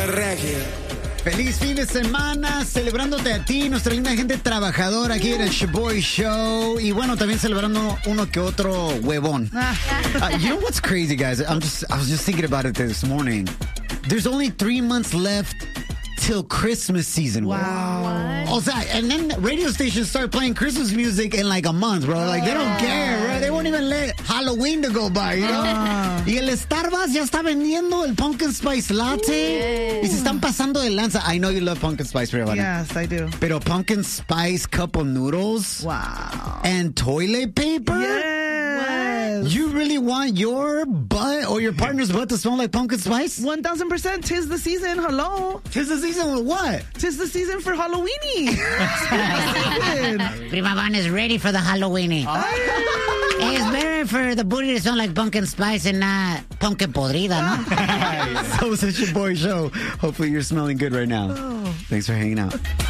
regia. Feliz fin de semana, celebrándote a ti, nuestra linda gente trabajadora aquí en el Shaboy Show. Y bueno, también celebrando uno que otro huevón. You know what's crazy, guys? I was just thinking about it this morning. There's only 3 months left till Christmas season. Wow. O sea, and then radio stations start playing Christmas music in like a month, bro. Like, they don't care, right? They won't even let Halloween to go by, you know? Y el Starbucks ya está vendiendo el Pumpkin Spice Latte. Y se están pasando de lanza. I know you love Pumpkin Spice, Rihanna. Yes, I do. Pero Pumpkin Spice cup of noodles. Wow. And toilet paper? Yes. You really want your butt or your partner's butt to smell like pumpkin spice? 1000%. 'Tis the season. Hello. 'Tis the season with what? 'Tis the season for Halloweeny. Prima Van is ready for the Halloweeny. Hey, it's better for the booty to smell like pumpkin spice and not pumpkin podrida, ¿no? So it's your boy show. Hopefully you're smelling good right now. Thanks for hanging out.